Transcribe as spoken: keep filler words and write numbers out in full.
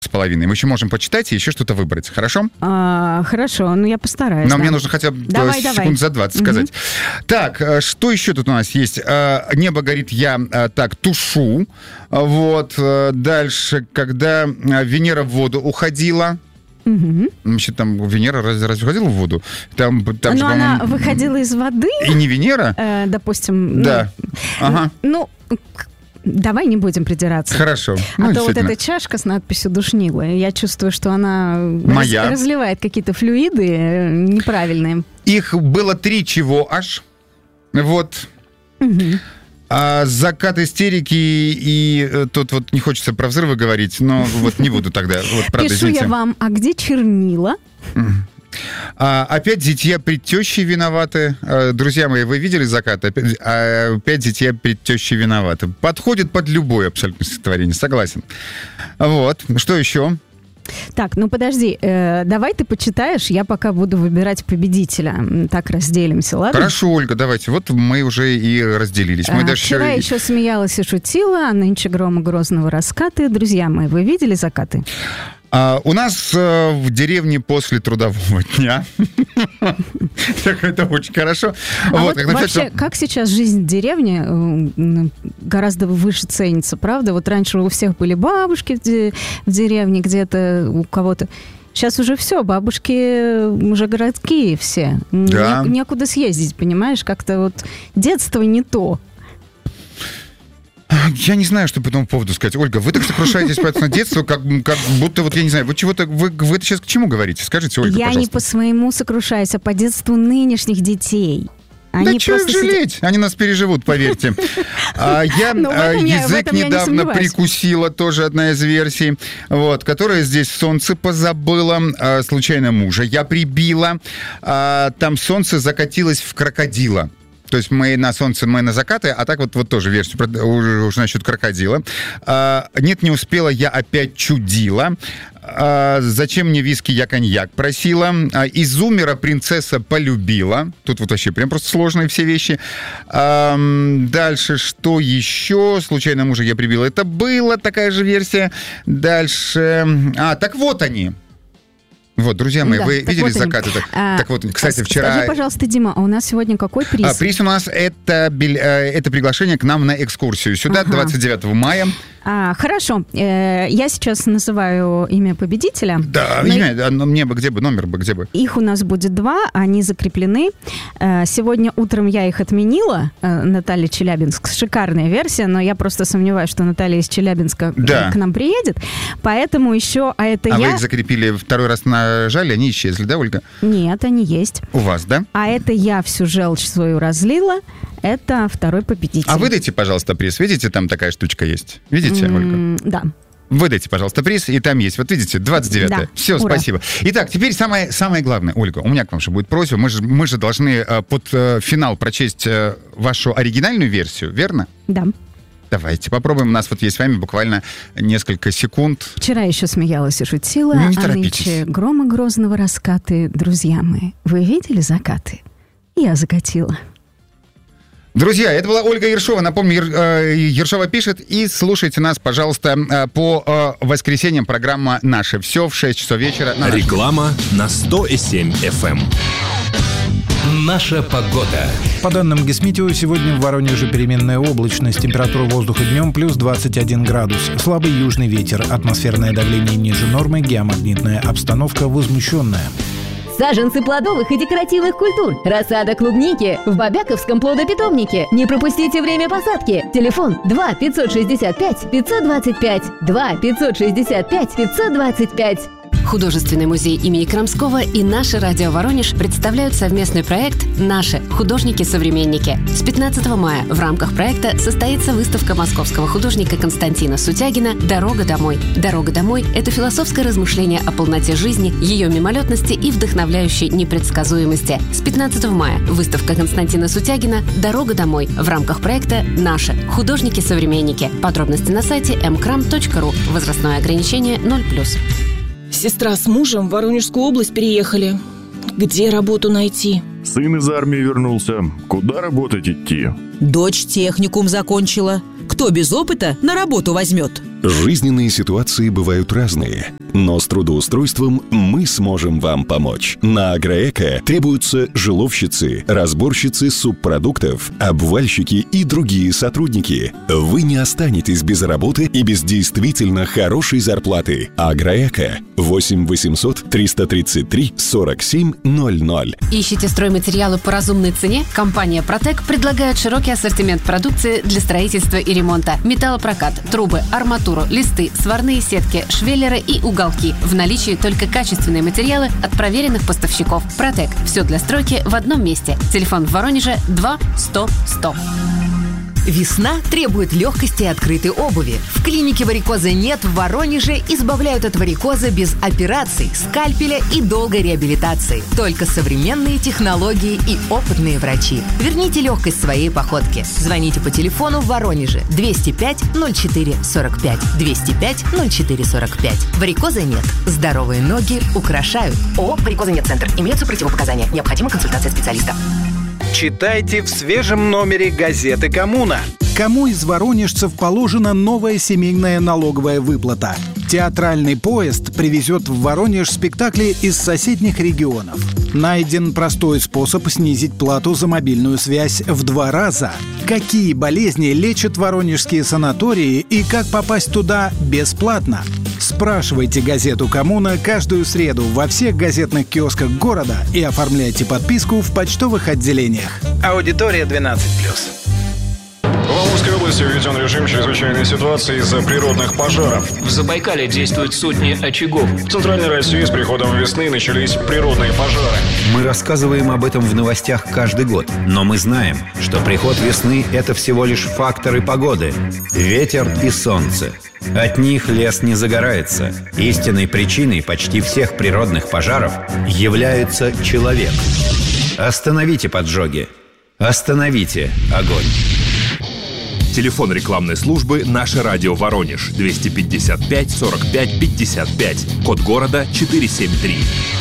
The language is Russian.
с половиной. Мы еще можем почитать и еще что-то выбрать. Хорошо? А, хорошо, ну я постараюсь. Но да. мне нужно хотя бы давай, секунд давай. за двадцать сказать. Угу. Так, что еще тут у нас есть? Небо горит, я так тушу. Вот. Дальше, когда Венера в воду уходила. Угу. Вообще там Венера разве, разве уходила в воду? Там, там Но же, она выходила из воды. И не Венера? Э, допустим. Да. Ну, ага. ну, давай не будем придираться. Хорошо. А ну, то вот эта чашка с надписью «Душнила», я чувствую, что она Моя. Раз, разливает какие-то флюиды неправильные. Их было три чего аж. Вот. Угу. А закат истерики, и, и тут вот не хочется про взрывы говорить, но вот не буду тогда. Вот, правда, Пишу извините. я вам, а где чернила? А, опять зятья пред тещей виноваты. А, друзья мои, вы видели закат? Опять, а, опять зятья пред тещей виноваты. Подходит под любое абсолютно стихотворение, согласен. Вот, что еще? Так, ну подожди, э, давай ты почитаешь, я пока буду выбирать победителя. Так разделимся, ладно? Хорошо, Ольга, давайте. Вот мы уже и разделились. Мы а, даже вчера еще... еще смеялась и шутила, а нынче грома грозного раскаты. Друзья мои, вы видели закаты? А, у нас э, в деревне после трудового дня. Это очень хорошо. Вообще, как сейчас жизнь в деревне гораздо выше ценится, правда? Вот раньше у всех были бабушки в деревне, где-то у кого-то. Сейчас уже все, бабушки уже городские все. Некуда съездить, понимаешь? Как-то вот детство не то. Я не знаю, что по этому поводу сказать. Ольга, вы так сокрушаетесь по детству, как, как будто, вот я не знаю, вы чего-то, вы, вы это сейчас к чему говорите? Скажите, Ольга, я пожалуйста. Не по своему сокрушаюсь, а по детству нынешних детей. Они да что их жалеть? Они нас переживут, поверьте. А я язык недавно прикусила, тоже одна из версий, вот, которая здесь солнце позабыла, случайно мужа я прибила, там солнце закатилось в крокодила. То есть мы на солнце, мы на закаты, а так вот, вот тоже версию уже, уже насчет крокодила. А, нет, не успела, я опять чудила. А, зачем мне виски, я коньяк просила. А, изумера принцесса полюбила. Тут вот вообще прям просто сложные все вещи. А, дальше, что еще? Случайно мужа я прибила. Это была такая же версия. Дальше... А, так вот они. Вот, друзья мои, да, вы видели вот закаты? Так, а, так вот, кстати, вчера... Скажи, пожалуйста, Дима, а у нас сегодня какой приз? А, приз у нас это, это приглашение к нам на экскурсию. Сюда ага. двадцать девятого мая. А, хорошо. Э, я сейчас называю имя победителя. Да, имя, и... мне бы, где бы, номер бы, где бы. Их у нас будет два, они закреплены. Э, сегодня утром я их отменила. Э, Наталья Челябинск. Шикарная версия, но я просто сомневаюсь, что Наталья из Челябинска да. к нам приедет. Поэтому еще, а это а я... А вы их закрепили второй раз нажали, они исчезли, да, Ольга? Нет, они есть. У вас, да? А это я всю желчь свою разлила. Это второй победитель. А выдайте, пожалуйста, приз. Видите, там такая штучка есть? Видите, mm, Ольга? Да. Выдайте, пожалуйста, приз, и там есть. Вот видите, двадцать девятое. Да. Все, ура. Спасибо. Итак, теперь самое, самое главное. Ольга, у меня к вам же будет просьба. Мы же, мы же должны э, под э, финал прочесть э, вашу оригинальную версию, верно? Да. Давайте попробуем. У нас вот есть с вами буквально несколько секунд. Вчера еще смеялась и шутила. Не а нынче грома грозного раскаты. Друзья мои, вы видели закаты? Я закатила. Друзья, это была Ольга Ершова. Напомню, Ершова пишет. И слушайте нас, пожалуйста, по воскресеньям. Программа «Наше все» в шесть часов вечера. На Реклама на сто семь эф эм. Наша погода. По данным Гисметео, сегодня в Воронеже переменная облачность. Температура воздуха днем плюс двадцать один градус. Слабый южный ветер. Атмосферное давление ниже нормы. Геомагнитная обстановка возмущенная. Саженцы плодовых и декоративных культур. Рассада клубники в Бобяковском плодопитомнике. Не пропустите время посадки. Телефон два пятьсот шестьдесят пять пятьсот двадцать пять. два пятьсот шестьдесят пять пятьсот двадцать пять. Художественный музей имени Крамского и «Наше радио Воронеж» представляют совместный проект «Наши. Художники-современники». С пятнадцатого мая в рамках проекта состоится выставка московского художника Константина Сутягина «Дорога домой». «Дорога домой» — это философское размышление о полноте жизни, ее мимолетности и вдохновляющей непредсказуемости. С пятнадцатого мая выставка Константина Сутягина «Дорога домой» в рамках проекта «Наши. Художники-современники». Подробности на сайте эм крам точка ру. Возрастное ограничение ноль плюс. Сестра с мужем в Воронежскую область переехали. Где работу найти? Сын из армии вернулся. Куда работать идти? Дочь техникум закончила. Кто без опыта на работу возьмет? Жизненные ситуации бывают разные, но с трудоустройством мы сможем вам помочь. На Агроэко требуются жиловщицы, разборщицы субпродуктов, обвальщики и другие сотрудники. Вы не останетесь без работы и без действительно хорошей зарплаты. Агроэко восемь восемьсот триста тридцать три сорок семь ноль ноль. Ищите стройматериалы по разумной цене? Компания «Протек» предлагает широкий ассортимент продукции для строительства и ремонта. Металлопрокат, трубы, арматуру, листы, сварные сетки, швеллеры и уголки. В наличии только качественные материалы от проверенных поставщиков. «Протек». Все для стройки в одном месте. Телефон в Воронеже два сто сто. Весна требует легкости и открытой обуви. В клинике варикоза «Нет» в Воронеже избавляют от варикоза без операций, скальпеля и долгой реабилитации. Только современные технологии и опытные врачи. Верните легкость своей походке. Звоните по телефону в Воронеже двести пять ноль четыре сорок пять. двести пять ноль четыре сорок пять. Варикоза «Нет». Здоровые ноги украшают. ООО «Варикоза Нет Центр». Имеются противопоказания. Необходима консультация специалиста. Читайте в свежем номере газеты «Коммуна». Кому из воронежцев положена новая семейная налоговая выплата? Театральный поезд привезет в Воронеж спектакли из соседних регионов. Найден простой способ снизить плату за мобильную связь в два раза. Какие болезни лечат воронежские санатории и как попасть туда бесплатно? Спрашивайте газету «Коммуна» каждую среду во всех газетных киосках города и оформляйте подписку в почтовых отделениях. Аудитория двенадцать плюс. В Амурской области введен режим чрезвычайной ситуации из-за природных пожаров. В Забайкале действуют сотни очагов. В Центральной России с приходом весны начались природные пожары. Мы рассказываем об этом в новостях каждый год. Но мы знаем, что приход весны – это всего лишь факторы погоды. Ветер и солнце. От них лес не загорается. Истинной причиной почти всех природных пожаров является человек. Остановите поджоги. Остановите огонь. Телефон рекламной службы «Наше радио Воронеж» двести пятьдесят пять сорок пять пятьдесят пять. Код города четыреста семьдесят три.